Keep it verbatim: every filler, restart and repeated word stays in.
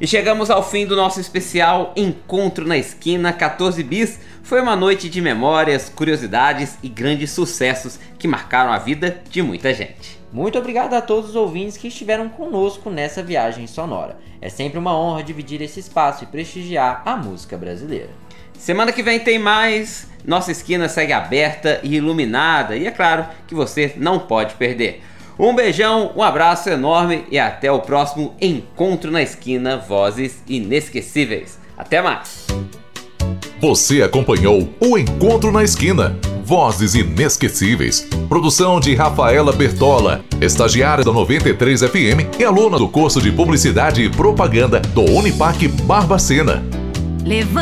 E chegamos ao fim do nosso especial Encontro na Esquina quatorze bis. Foi uma noite de memórias, curiosidades e grandes sucessos que marcaram a vida de muita gente. Muito obrigado a todos os ouvintes que estiveram conosco nessa viagem sonora. É sempre uma honra dividir esse espaço e prestigiar a música brasileira. Semana que vem tem mais. Nossa esquina segue aberta e iluminada e é claro que você não pode perder. Um beijão, um abraço enorme e até o próximo Encontro na Esquina, Vozes Inesquecíveis. Até mais! Você acompanhou o Encontro na Esquina, Vozes Inesquecíveis. Produção de Rafaela Bertola, estagiária da noventa e três F M e aluna do curso de Publicidade e Propaganda do Unipac Barbacena. Levanta